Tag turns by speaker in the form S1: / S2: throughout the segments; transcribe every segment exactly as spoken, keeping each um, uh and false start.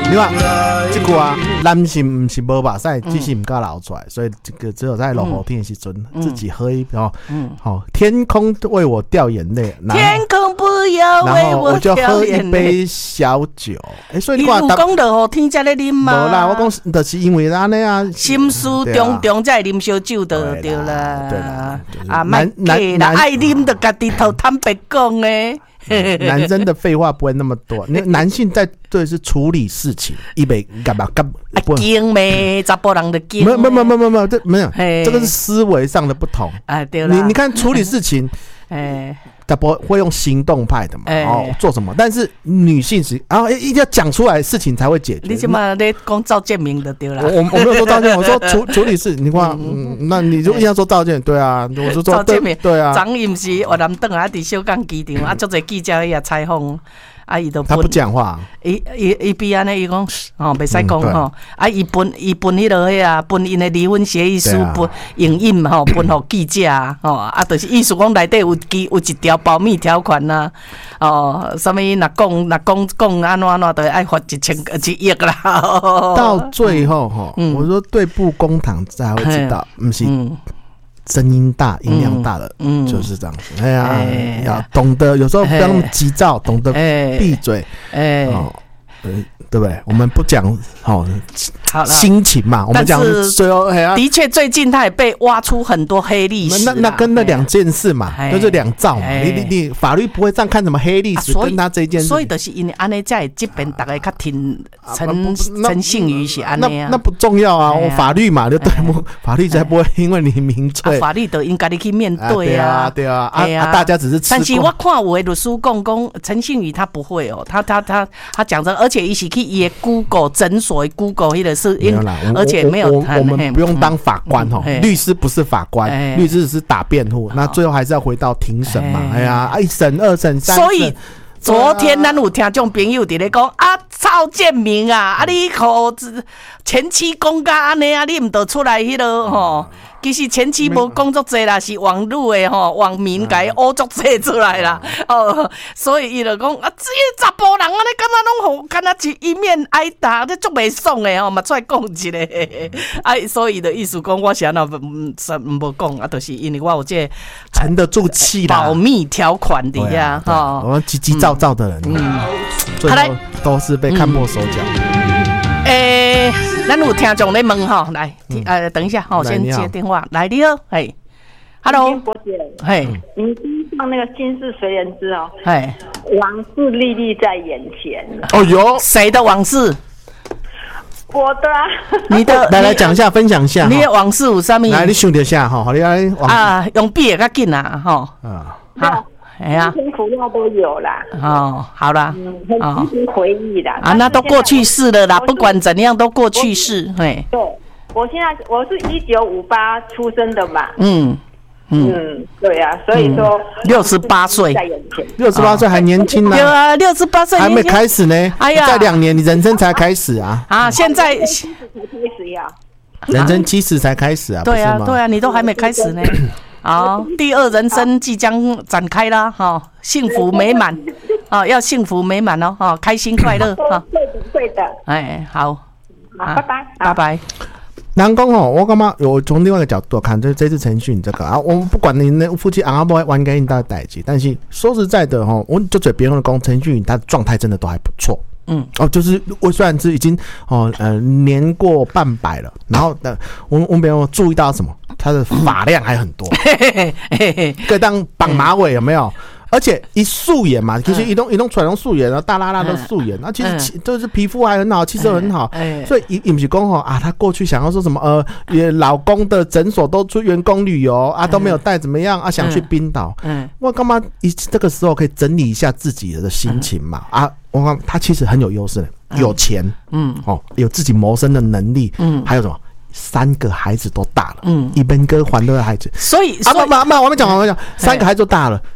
S1: 你看这句啊，男性不是无目屎，只是唔敢流出来，所以这个只有在落雨天的时阵，嗯、自己喝一哦，嗯，好、哦，天空为我掉眼泪，
S2: 天空不要为我掉眼泪，然后我就
S1: 喝一杯小酒，哎、欸，所以你看，
S2: 你有讲到天才在啉嘛？
S1: 无啦，我讲就是因为安尼啊，
S2: 心思重重才会啉烧酒的对啦，
S1: 对啦，
S2: 啊，蛮假啦，爱啉就家己头坦白讲诶。
S1: 男生的废话不会那么多，男性在对是处理事情，一杯干嘛干
S2: 啊惊咩？查甫人的惊？
S1: 没有没有没有没有没有，这没有，这个是思维上的不同
S2: 啊。对啦，
S1: 你你看处理事情，哎。他不会用行动派的嘛？欸、哦，做什么？但是女性是啊，一定要讲出来事情才会解决。
S2: 你怎么在讲赵建明的对啦？
S1: 我我没有说赵建明，我说处处理事。你看，嗯，那你就硬要说赵建明，对啊，我就说
S2: 赵建明，
S1: 对啊。
S2: 昨伊不是越南等啊，伫小港机场啊，足侪记者去采访。啊，伊都
S1: 他不讲话，
S2: 伊伊伊比安尼，伊讲哦，袂使讲吼。啊，伊分伊分迄落迄啊，分因的离婚协议书，分影印吼，分互记者吼。啊，就是意思讲内底有记有一条保密条款呐。哦，什么若讲若讲讲安怎安怎，都爱罚一千一亿啦。
S1: 到最后吼，我说对簿公堂才会知道，不是。声音大、音量大的，嗯，就是这样子。哎呀，哎要懂得，有时候不要那么急躁，哎、懂得闭嘴，哎，哦，对不对？我们不讲哦，心情嘛，我们讲最后，
S2: 的确，最近他也被挖出很多黑历史。
S1: 那那跟那两件事嘛，就是两兆嘛。你你你法律不会这样看什么黑历史，跟他这件事。
S2: 所以就是因为安尼才这边大概较听陈陈信宇是安尼啊。
S1: 那不重要啊，我法律嘛，就对不？法律才不会因为你名罪，
S2: 法律都应该你去面对啊，
S1: 对啊，对啊，大家只是。
S2: 但是我看有的律师讲讲陈信宇他不会哦，他他他他讲着，而且一起去也 Google 诊所 Google 迄个是，而且没有
S1: 我我们不用当法官哦，律师不是法官，律师只是打辩护，那最后还是要回到庭审嘛。哎呀，一审、二审、三审。
S2: 所以昨天咱有听众朋友伫咧讲啊，赵建明啊，啊你可前妻讲甲安尼啊，你毋得出来迄个吼。其实前期无工作济啦，是网络的吼，网民甲伊乌作济出来啦，哦，所以伊就讲啊，这查甫人安尼，敢若拢好，敢若一一面挨打，这足袂爽的吼，嘛出来讲一下，啊，所以的意思讲，我是安那唔无讲啊，就是因为我有这
S1: 沉得住气啦，
S2: 保密条款底下哈，
S1: 我们急急躁躁的人，嗯，最后都是被看破手脚。
S2: 诶，咱有听众在问哈，来，呃，等一下哈，先接电话。来，你好，嘿 ，Hello，
S3: 波姐，
S2: 嘿，
S3: 你上那个《心事谁人知》哦，
S2: 嘿，
S3: 往事历历在眼前。
S1: 哦哟，
S2: 谁的往事？
S3: 我的啊，
S2: 你的，
S1: 来来讲一下，分享一下。
S2: 你的往事有啥物？
S1: 来，你想一下哈，好，你来
S2: 啊，用笔也较紧啦，哈，啊，好。哎呀，
S3: 辛苦料都有啦。
S2: 哦，好啦，
S3: 嗯，很值得回忆啦。
S2: 啊，那都过去式了啦，不管怎样都过去式。嘿，
S3: 对，我现在我是一九五八出生的嘛。
S2: 嗯
S3: 嗯，对啊，所以说
S2: 六十八岁，
S1: 六十八岁还年轻呢。
S2: 有啊，六十八岁
S1: 还没开始呢。哎呀，再两年你人生才开始啊。
S2: 啊，现在
S3: 七十才开始呀。
S1: 人生七十才开始啊。
S2: 对啊，对啊，你都还没开始呢。好，第二人生即将展开啦，哈，幸福美满，啊，要幸福美满哦，哈，开心快乐，哈，
S3: 对的，对的，
S2: 哎，好，
S3: 好，拜拜，
S2: 拜拜。
S1: 南宫哦，我干嘛？我从另外一个角度看，这这次陈讯这个啊，我们不管你那夫妻阿伯玩给你大代志，但是说实在的哈，我就嘴别人的讲陈讯，他的状态真的都还不错。嗯，哦，就是我虽然是已经哦呃年过半百了，然后的我我没有注意到什么，他的发量还很多，可以当绑马尾有没有？而且一素颜嘛，其实一动一动出来用素颜，然后大拉拉的素颜，那其实就是皮肤还很好，气色很好，所以也不是讲啊，他过去想要说什么呃，也老公的诊所都出员工旅游啊，都没有带怎么样啊，想去冰岛，嗯，我干嘛一这个时候可以整理一下自己的心情嘛啊？我看他其实很有优势，有钱，嗯，哦，有自己谋生的能力，嗯，还有什么？三个孩子都大了，嗯，一边哥还都的孩子，
S2: 所以
S1: 啊，妈妈妈，我们讲，我们讲，三个孩子都大了，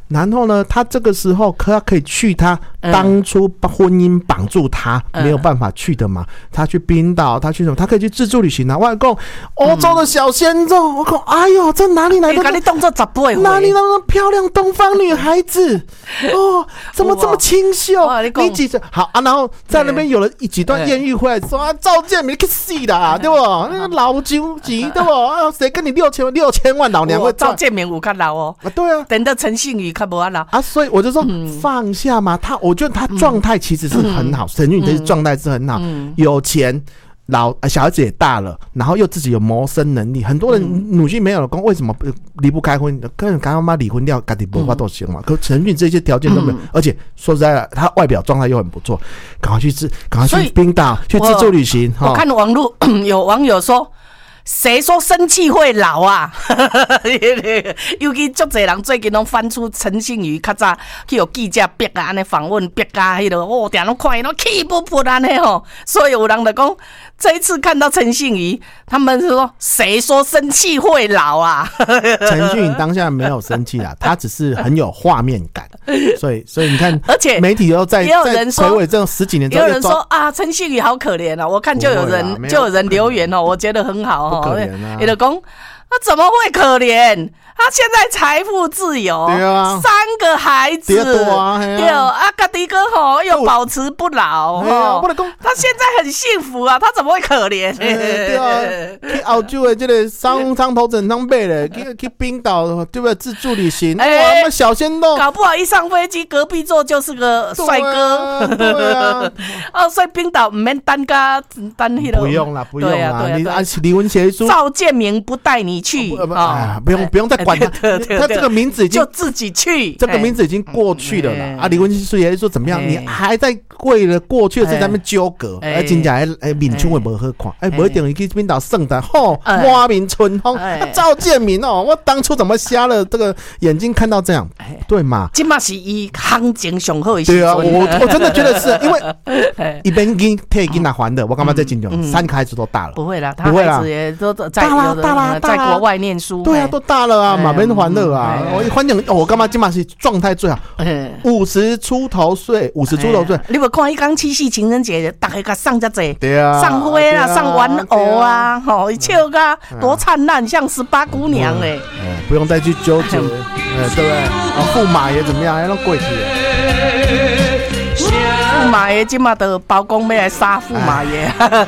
S1: 然后呢，他这个时候可可以去他当初婚姻绑住他、嗯、没有办法去的嘛？他去冰岛，他去什么？他可以去自助旅行啊！我讲欧洲的小鲜肉，我讲哎呦，这哪里来的？
S2: 你动作十倍，
S1: 哪里来的漂亮东方女孩子？哦，怎么这么清秀？你几岁？好啊，然后在那边有了几段艳遇回来，说啊，赵建明去死啦，对不？那个老究极，对不？啊，谁跟你六千六千万老娘会？
S2: 赵建明有较老哦，
S1: 啊，对啊，
S2: 等到陈信宇较无啊老
S1: 啊，所以我就说、嗯、放下嘛。他，我觉得他状态其实是很好，陈俊宇的状态是很好，嗯、有钱。老小孩子也大了，然后又自己有谋生能力，很多人女婿没有老公，为什么离不开婚？跟人刚刚妈离婚掉，自己没法都行嘛。可陈俊这些条件都没有，嗯、而且说实在的，他外表状态又很不错，赶快去自，赶快去冰岛去自助旅行。
S2: 我, 我看网络有网友说。谁说生气会老啊？尤其足侪人最近拢翻出陈信宇较早去有记者逼啊，安尼访问逼啊，迄个哦，定拢看伊拢气不不安尼吼。所以有人就讲，这一次看到陈信宇，他们是说谁说生气会老啊？
S1: 陈信宇当下没有生气啦，他只是很有画面感。所以，所以你看，
S2: 而且
S1: 媒体又在
S2: 也有人说，
S1: 回味这种十几年之后，
S2: 也有人说啊，陈信宇好可怜啊！我看就有人就有人留言哦，我觉得很好哦。
S1: 不可怜啊！
S2: 你的公，他怎么会可怜？他现在财富自由，
S1: 对啊，
S2: 三个孩子，
S1: 对啊，
S2: 对啊，家己哥吼又保持不老，
S1: 哈，
S2: 他现在很幸福啊，他怎么会可怜？
S1: 对啊，去澳洲的这个商商头整商背的，去去冰岛对不对？自助旅行，哇，那小鲜肉，
S2: 搞不好一上飞机，隔壁座就是个帅哥，
S1: 对啊，
S2: 哦，所以冰岛唔免单家单迄个，
S1: 不用啦，不用啦，你按离婚协议书，
S2: 赵建明不带你去，
S1: 啊，不用不用再。管他，他这个名字已经
S2: 就自己去，
S1: 这个名字已经过去了啦。啊，离婚协议说怎么样？你还在为了过去的事在那边纠葛，哎，真正哎哎，面春也不好看，哎，不一定去冰岛圣诞，吼，花明春风，赵建明哦，我当初怎么瞎了这个眼睛看到这样，对嘛？
S2: 今嘛是以行情上好的时
S1: 对啊，我我真的觉得是因为一边跟退给拿还的，我干嘛在金牛？三个孩子都大了，
S2: 不会啦，他孩子也都在大啦，在国外念书，
S1: 对啊，都大了啊。马边欢乐啊！我一欢迎，我干嘛今嘛是状态最好，五十出头岁，五十出头岁。
S2: 你有看一刚七夕情人节，大家给上遮济，
S1: 对啊，
S2: 上花啦，上玩偶啊，吼，笑个多灿烂，像十八姑娘嘞。
S1: 不用再去纠结，对不对？啊，驸马爷怎么样？那过去。
S2: 驸马爷今嘛的包公要来杀驸马爷，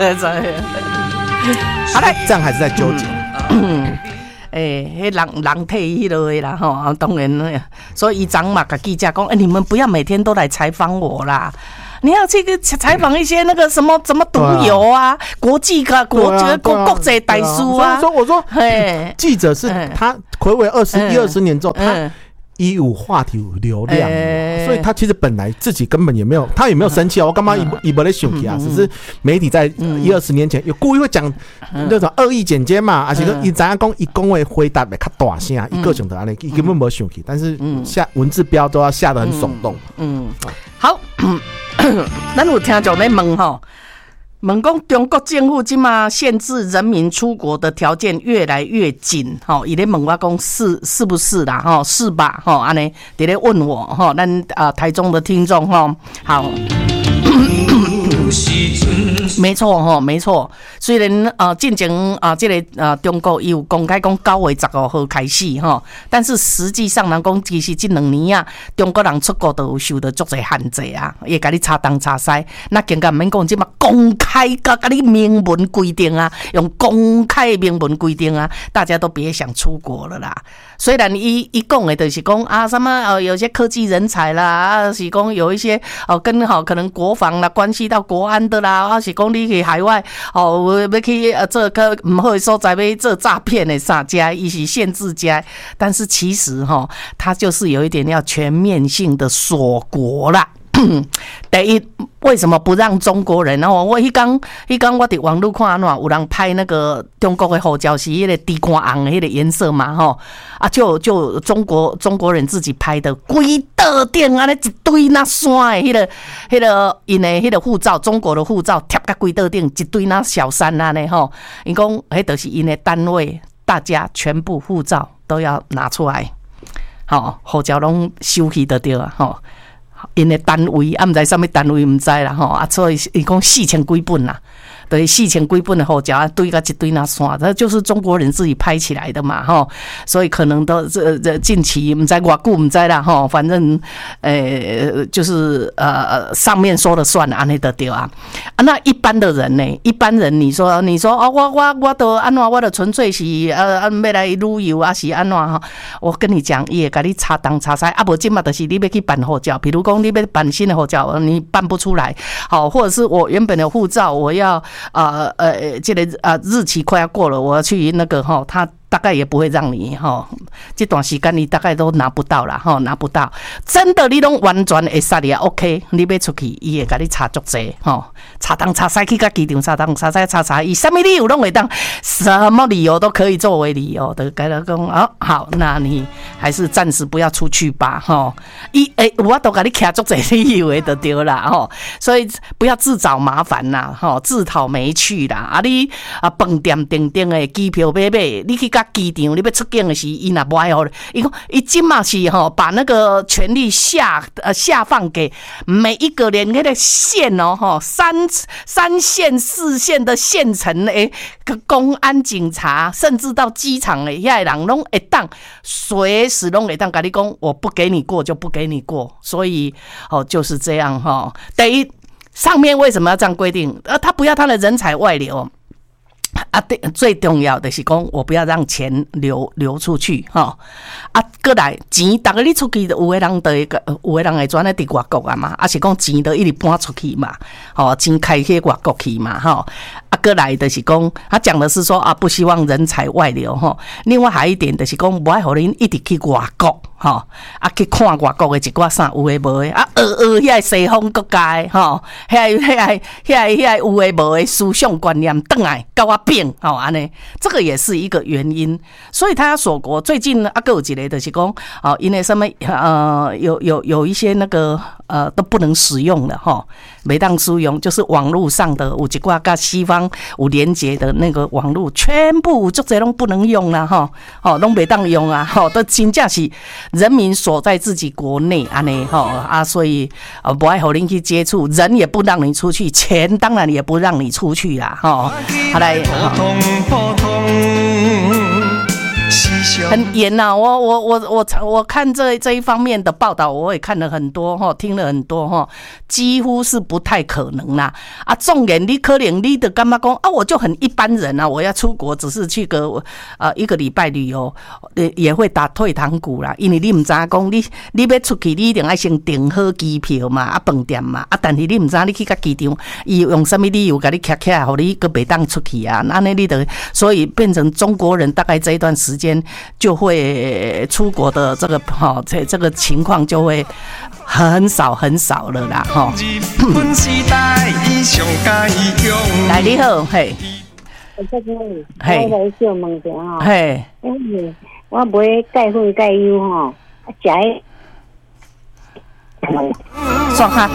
S1: 好嘞，这样还是在纠结。
S2: 诶、欸，迄人人体迄落的啦吼，当然，所以伊昨嘛甲记者讲，哎、欸，你们不要每天都来采访我啦，你要去采访一些那个什么什么毒油啊，啊国际个国国国国际大师啊。
S1: 所以我说，嘿，记者是他睽违二十一二十年之后，他。一有话题有流量、欸，所以他其实本来自己根本也没有，他也没有生气哦。我干嘛一不来生气啊？只是媒体在一二十年前有故意会讲那种恶意剪接嘛，而且伊怎样讲，伊讲话回答会较大声，伊个性的安尼，伊根本没生气，但是下文字标都要下得很耸动。嗯，
S2: 好，咱有听众在问吼。问讲中国政府今嘛限制人民出国的条件越来越紧，吼，伊咧问我讲是是不是啦，吼，是吧，吼，安尼伫咧问我，吼，咱啊台中的听众，吼，好。没错哈，没错。虽然呃，进前啊，这个呃，中国有公开讲九月十五号开始哈，但是实际上人讲其实这两年啊，中国人出国都有受到足侪限制啊，也甲你查东查西。那更加唔免讲，即嘛公开甲甲你明文规定啊，用公开的明文规定啊，大家都别想出国了啦。虽然伊伊讲的就是讲啊，什么呃，有些科技人才啦，啊是讲有一些哦，跟好可能国防啦，关系到国安的啦，啊是讲你去海外哦，要去呃做个唔好的所在要做诈骗的啥家，伊是限制家，但是其实哈、哦，它就是有一点要全面性的锁国啦。第一，为什么不让中国人？然后我迄刚迄刚我伫网络看喏，有人拍那个中国的护照是迄个地瓜红的迄个颜色嘛，吼啊，就就中国中国人自己拍的，规道顶安尼一堆那山的迄个迄个因的迄个护照，中国的护照贴甲规道顶一堆那小山安尼吼，因讲迄就是因的单位，大家全部护照都要拿出来。 吼，护照拢收去就对啊，吼。因的单位啊，毋知啥物单位毋知啦吼，啊，所以伊讲四千几本啦。对，四千几本的护照堆个一堆那线，这就是中国人自己拍起来的嘛，哈，所以可能都这这近期唔知偌久唔知啦，哈，反正呃就是呃上面说了算，安尼就对啊。啊，那一般的人呢？一般人你说你说哦，我我我都安怎，我都纯粹是呃要来旅游啊，是安怎哈？我跟你讲，伊会甲你查东查西，啊，无即嘛就是你要去办护照，比如讲你要办新的护照，你办不出来，好，或者是我原本的护照我要。呃呃，这个啊日期快要过了，我要去那个哈，他大概也不会让你哈，这段时间你大概都拿不到啦哈，拿不到。真的你拢完全会杀你啊 ，OK， 你要出去，伊会甲你查足济哈，查东查西去甲机场查东查西查查，伊什么理由拢会当，什么理由都可以作为理由的，跟他讲啊，好，那你还是暂时不要出去吧哈。伊诶，我都甲你徛足济理由的就对啦哈，所以不要自找麻烦啦哈，自讨没趣啦。啊你啊饭店订订的机票买买，你去。机场你要出境的时，伊若不爱好，伊讲伊今嘛是吼，把那个权力下呃下放给每一个连那个县哦吼，三三线四线的县城诶，公安警察，甚至到机场诶，遐人拢会当随时拢会当跟你讲，我不给你过就不给你过，所以哦就是这样哈。等于上面为什么要这样规定？呃，他不要他的人才外流。啊，对，最重要的是讲，我不要让钱流流出去哈。啊，过来钱，大家你出去，有的人的个，有的人会转来伫外国啊嘛，啊是讲钱都一直搬出去嘛，吼，钱开去外国去嘛，吼。啊，过来的是讲，他讲的是说啊，不希望人才外流哈。另外还一点的是讲，不爱互恁一直去外国。吼，啊去看外国的一寡啥有诶无诶，啊学学遐西方国家吼，遐遐遐遐有诶无诶思想观念，转来甲我变吼安尼，这个也是一个原因。所以他要锁国，最近啊，还有一个就是讲，哦，因为什么呃，有有有一些那个呃都不能使用了哈，没当使用，就是网络上的有一寡跟西方有连结的那个网络，全部足侪拢不能用啦哈，哦，拢没当用啊，吼，都真正是。人民锁在自己国内安尼吼啊，所以呃不爱和您去接触，人也不让你出去，钱当然也不让你出去啦吼。好来，很严呐、啊，我我我我我看这这一方面的报道，我也看了很多哈，听了很多哈，几乎是不太可能啦。啊，重点你可能你的干嘛讲啊，我就很一般人啊，我要出国只是去个呃一个礼拜旅游，也会打退堂鼓啦，因为你唔知讲你你要出去，你一定要先订好机票嘛，啊饭店嘛，啊但是你唔知你去到机场，伊用什么理由给你卡起来，互你个袂当出去啊？那你的所以变成中国人大概这一段时间。就会出国的这个哈，这这个情况就会很少很少了啦哈。来你好，嘿，嘿，
S4: 我小问者吼，
S2: 嘿，
S4: 因为我买钙粉钙油吼，食诶，
S2: 算哈，